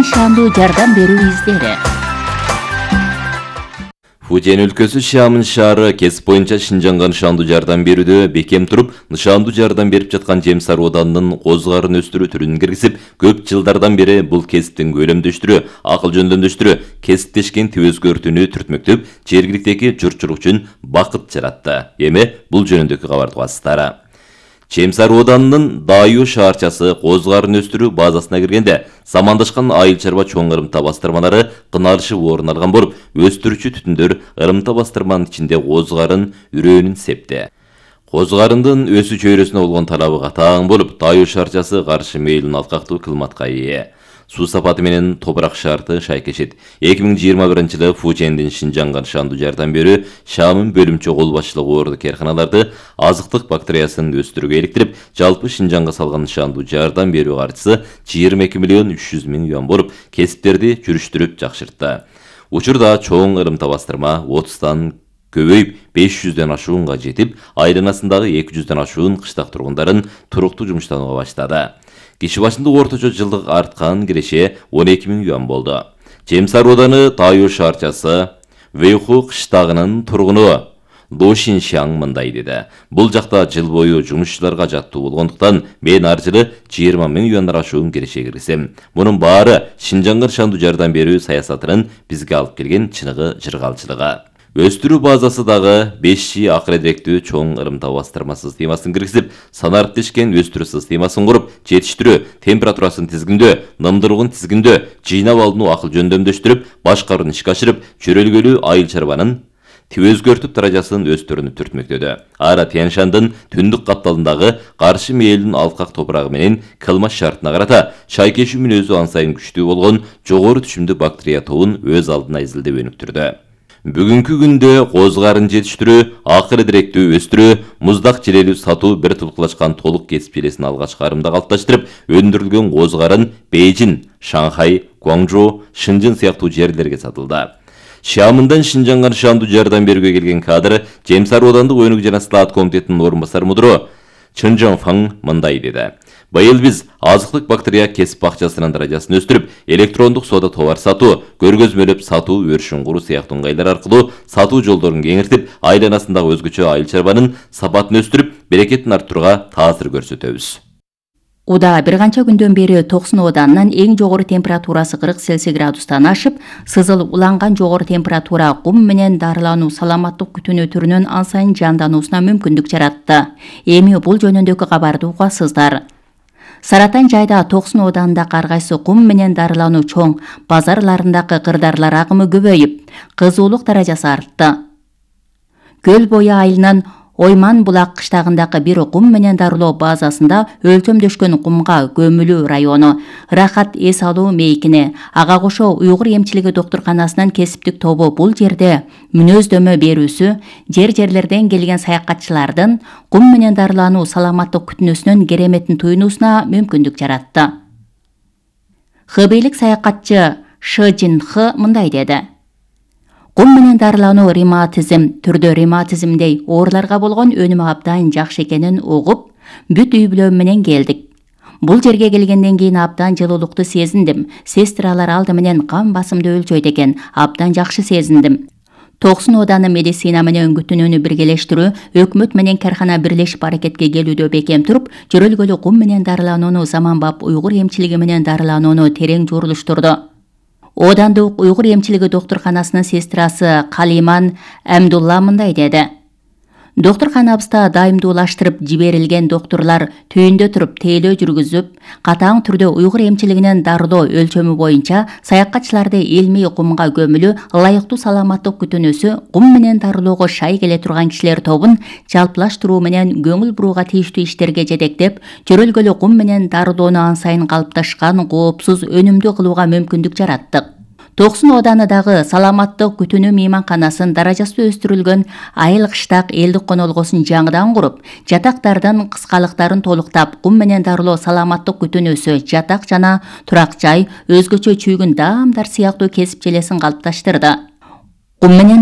Шинжаңдан шаандуу жардам берүү издери. Фужен өлкөсү Шамын шаары кесип боюнча Шинжаңга нышандуу жардам берүүдө бекем туруп, нышандуу жардам берип жаткан Жемсар оданынын козгарын өстүрүү түрүн киргизип, көп жылдардан бери бул кесиптин көлөмдөштүрүү, акыл жөндөмдөштүрүү, кесиптешкен тип өзгөртүүнү түртмөктөп, жергиликтеги журтчулук үчүн бакыт жаратты. Эми бул жөнүндөгү кабарды угасыздар. Жемсар оданынын Дайо шаарчасы козгарын өстүрүү базасына киргенде замандашкан айыл чарба чоң ырымта бастырмалары кыналышып орун алган болуп, өстүрүүчү түтүндөр ырымта бастырманын ичинде козгарын үрөөнүн септи. Козгарындын өсүү чөйрөсүнө болгон талабы катаң болуп, Дайо шаарчасы каршы мейлин алкактуу кылматка ээ. Суу сапаты менен топурак шарты шайкешет. 2021-жылы Фужендин Шинжаңга нышандуу жардам берүү Шамын бөлүмчө кол башчылыгы орду керканаларды азыктык бактериясын өстүрүүгө иликтирип, жалпы Шинжаңга салган нышандуу жардам берүү каржысы 22 миллион 300 миң юан болуп, кесиптерди жүрүштүрүп жакшыртты. Учурда чоң ырымта бастырма 30тан көбөйүп 500дөн ашуунга жетип, айланасындагы 200дөн ашуун кыштак тургундарын туруктуу жумуштанууга баштады. Киши башында орточо жылдык арткан киреше 12 миң юан болду. Жемсар оданы Дайо шаарчасы Вэйху кыштагынын тургуну Дошиншаң мындай деди. Бул жакта жыл бою жумушчуларга жаттуу болгондуктан мен ар жылы 20 миң юандан ашуун киреше киргизем. Мунун баары Шинжаңга нышандуу жардам берүү саясатынын бизге алып келген чыныгы жыргалчылыгы. Өстүрүү базасы дагы 5G акыр директүү чоң ырымта бастырма системасын киргизип, санариптешкен өстүрүү системасын куруп, жетиштирүү, температурасын тизгиндөө, нымдыргын тизгиндөө, жыйнап алууну акыл жөндөмдөштүрүп, башкарууну ишке ашырып, чөрөлгөлүү айыл чарбанын тип өзгөртүп даражасын өстөрүнү түртмөктөдө. Ара Тянь-Шандын түндүк капталындагы каршы мээлин алкак топурагы менен кылмаш шартына карата шайкешүү мүнөзү ансайын күчтүү болгон жогору түшүмдүү бактерия тобун өз алдына изилдеп өнүктүрдү. Бүгүнкү күндө козгарын жетиштирүү, акыры директүү өстүрүү, муздак желелүү сатуу бир тылкылашкан толук кесип желесин алгач карымда калыпташтырып, өндүрүлгөн козгарын Бейжин, Шанхай, Гуаңжоу, Шынжын сыяктуу жерлерге сатылды. Шамындан Шинжаңга нышандуу жардам берүүгө келген кадр Жемсар одандык өнүгүү жана стат комитетинин орун басары мудуру Чын Жоңфаң мындай деди. Быйыл биз азыктык бактерия кесип бакчасынын даражасын өстүрүп, электрондук соода товар сатуу, көргөзмөлөп сатуу, өршүн куруу сыяктуу ыңгайлар аркылуу сатуу жолдорун кеңиртип, айланасындагы өзгөчө айыл чарбанын сапатын өстүрүп, берекетин арттырууга таасир көрсөтөбүз. Уда бир канча күндөн бери Токсон оданынын эң жогору температурасы 40 Цельсий градустан ашып, сызыл уланган жогору температура кум менен дарылануу саламаттык күтүүнү түрүнүн ансайын жандануусуна мүмкүндүк жаратты. Эми бул жөнүндөгү кабарды угасыздар. Саратан жайда Токсон оданында каргайсы кум менен дарылануу чоң, базарларындагы кырдарлар агымы көбөйүп, кызуулук даражасы артты. Көл бою айылынын Ойман булак кыштагындагы бир кум менен дарылоо базасында өлчөмдөшкөн кумга көмүлүү району, Рахат эс алуу мейкини, ага кошо уйгур эмчилиги доктурканасынын кесиптик тобу бул жерде мүнөздөмө берүүсү, жерлерден келген саякатчылардын кум менен дарылануу саламаттык күтүнүүсүнүн кереметин туюнуусуна мүмкүндүк жаратты. Хыбейлик саякатчы Шы Жин-Хы мындай деди. Кум менен дарылануу ревматизм, түрдө ревматизмдей ооруларга болгон өнүмү абдан жакшы экенин угуп, бүт үй бүлөм менен келдик. Бул жерге келгенден кийин абдан жылуулукту сезиндим. Сестралар алды менен кан басымды өлчөйт экен, абдан жакшы сезиндим. Токсон оданы медицина менен күтүнүүнү биргелештирүү, өкмөт менен кархана бирлешип аракетке келүүдө бекем туруп, жөрөлгөлүү кум менен дарыланууну заманбап уйгур эмчилиги менен дарыланууну терең журулуштурду. Одандык уйгур эмчилиги доктурканасынын сестрасы Калиман Амдулла мындай деди. Доктурканабызда дайымдуулаштырып жиберилген доктурлар түйүндө туруп тейлөө жүргүзүп, катаң түрдө уйгур эмчилигинин дарылоо өлчөмү боюнча саякатчыларды илмий кумга көмүлүү, ылайыктуу саламаттык күтүнүүсү, кум менен дарылоого шай келе турган кишилер тобун жалпылаштыруу менен көңүл бурууга тийиштүү иштерге жетектеп, жөрөлгөлүү кум менен дарылоону ансайын калыпташкан, коопсуз, өнүмдүү кылууга мүмкүндүк жараттык. Токсон оданындагы саламаттык күтүнүү мейманканасын даражасы өстүрүлгөн айыл кыштак элдик конолгосун жаңыдан куруп, жатактардын кыскалыктарын толуктап, кум менен дарылоо саламаттык күтүнүүсү, жатак жана турак жай, өзгөчө чүйгүн даамдар сыяктуу кесип желесин калыпташтырды. Кум менен